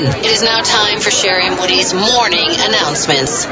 7. It is now time for Sherry and Woody's morning announcements.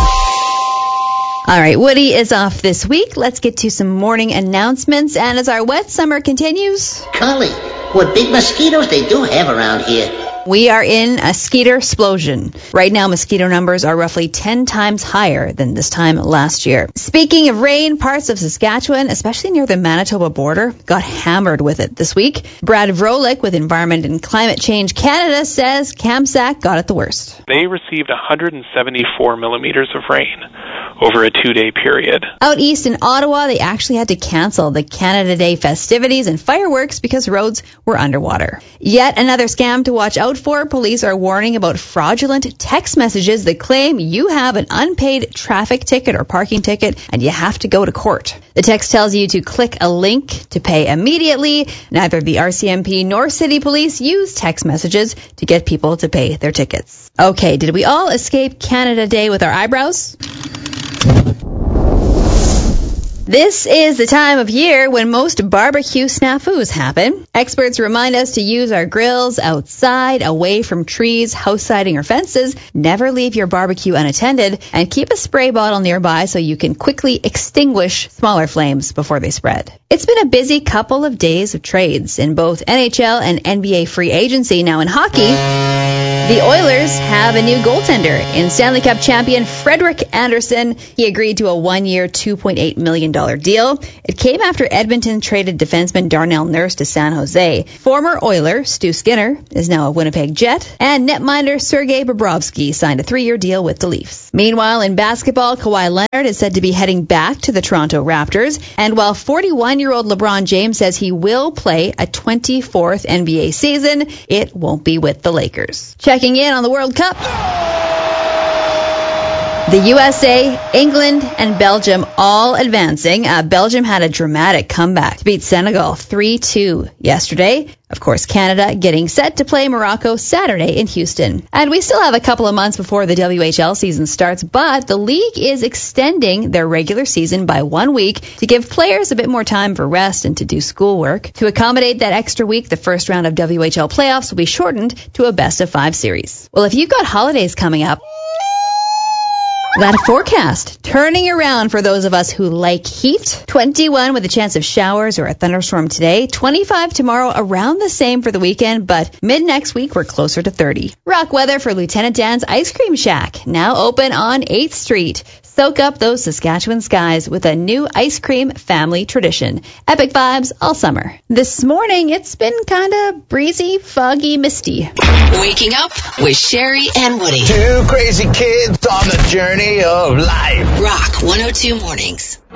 All right, Woody is off this week. Let's get to some morning announcements. And as our wet summer continues, Carly, what big mosquitoes they do have around here. we are in a skeeter explosion. Right now, mosquito numbers are roughly 10 times higher than this time last year. Speaking of rain, parts of Saskatchewan, especially near the Manitoba border, got hammered with it this week. Brad Vrolik with Environment and Climate Change Canada says Kamsack got it the worst. They received 174 millimeters of rain over a 2-day period. Out east in Ottawa, they actually had to cancel the Canada Day festivities and fireworks because roads were underwater. Yet another scam to watch out for. Police are warning about fraudulent text messages that claim you have an unpaid traffic ticket or parking ticket and you have to go to court. The text tells you to click a link to pay immediately. Neither the RCMP nor City Police use text messages to get people to pay their tickets. Okay, did we all escape Canada Day with our eyebrows? This is the time of year when most barbecue snafus happen. Experts remind us to use our grills outside, away from trees, house siding, or fences. Never leave your barbecue unattended, and keep a spray bottle nearby so you can quickly extinguish smaller flames before they spread. It's been a busy couple of days of trades in both NHL and NBA free agency. Now in hockey, the Oilers have a new goaltender in Stanley Cup champion Frederik Andersen. He agreed to a 1-year, $2.8 million deal. It came after Edmonton traded defenseman Darnell Nurse to San Jose. Former Oiler Stu Skinner is now a Winnipeg Jet, and netminder Sergei Bobrovsky signed a 3-year deal with the Leafs. Meanwhile, in basketball, Kawhi Leonard is said to be heading back to the Toronto Raptors, and while 41-year-old LeBron James says he will play a 24th NBA season, it won't be with the Lakers. Checking in on the World Cup. The USA, England, and Belgium all advancing. Belgium had a dramatic comeback to beat Senegal 3-2 yesterday. Of course, Canada getting set to play Morocco Saturday in Houston. And we still have a couple of months before the WHL season starts, but the league is extending their regular season by 1 week to give players a bit more time for rest and to do schoolwork. To accommodate that extra week, the first round of WHL playoffs will be shortened to a best-of-5 series. Well, if you've got holidays coming up, that forecast turning around for those of us who like heat. 21 with a chance of showers or a thunderstorm today. 25 tomorrow, around the same for the weekend, but mid next week we're closer to 30. Rock weather for Lieutenant Dan's Ice Cream Shack, now open on 8th Street. Soak up those Saskatchewan skies with a new ice cream family tradition. Epic vibes all summer. This morning it's been kind of breezy, foggy, misty. Waking up with Sherry and Woody. Two crazy kids on the journey of life. Rock 102 Mornings.